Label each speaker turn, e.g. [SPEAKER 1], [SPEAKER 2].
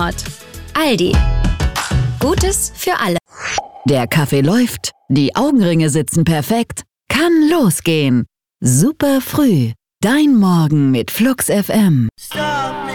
[SPEAKER 1] Ort. Aldi. Gutes für alle.
[SPEAKER 2] Der Kaffee läuft, die Augenringe sitzen perfekt. Kann losgehen. Super früh. Dein Morgen mit Flux FM.
[SPEAKER 3] Stop me.